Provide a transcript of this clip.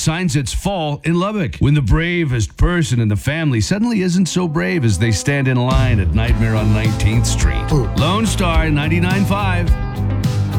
signs its fall in Lubbock, when the bravest person in the family suddenly isn't so brave as they stand in line at Nightmare on 19th Street. Lone Star 99.5.